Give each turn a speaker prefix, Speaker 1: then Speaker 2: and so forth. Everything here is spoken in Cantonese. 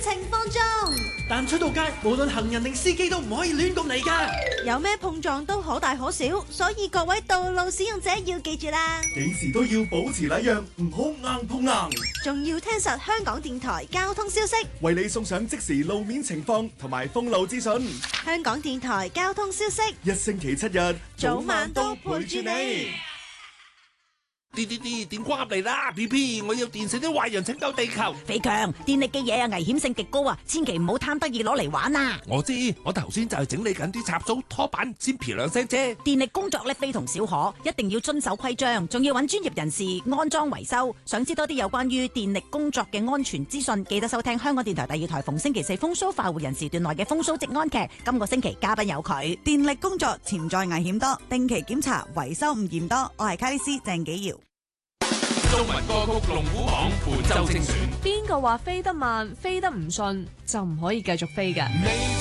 Speaker 1: 情況中。
Speaker 2: 但出到街，無論行人定司機都唔可以亂咁嚟噶。
Speaker 1: 有咩碰撞都可大可小，所以各位道路使用者要記住啦。
Speaker 3: 幾時都要保持禮讓，唔好硬碰硬。
Speaker 1: 仲要聽實香港電台交通消息，
Speaker 3: 為你送上即時路面情況同埋封路資訊。
Speaker 1: 香港電台交通消息，
Speaker 3: 一星期7日，
Speaker 1: 早晚都陪住你。
Speaker 4: 電瓜嚟啦 ！B， 我要電死啲壞人拯救地球。
Speaker 5: 肥強，電力嘅嘢啊，危險性極高啊，千祈唔好貪得意攞嚟玩啊！
Speaker 4: 我知，我頭先就係整理緊啲插蘇拖板，先飄兩聲啫。
Speaker 5: 電力工作咧非同小可，一定要遵守規章，仲要揾專業人士安裝維修。想知多啲有關於電力工作嘅安全資訊，記得收聽香港電台第2台逢星期4風騷快活人時段內嘅風騷職安劇。今個星期嘉賓有佢。
Speaker 6: 電力工作潛在危險多，定期檢查維修唔嫌多。我係卡里斯鄭紀瑤。
Speaker 4: 中文歌曲龍虎榜本周精選。
Speaker 7: 邊個話飛得慢飛得唔順就唔可以繼續飛㗎？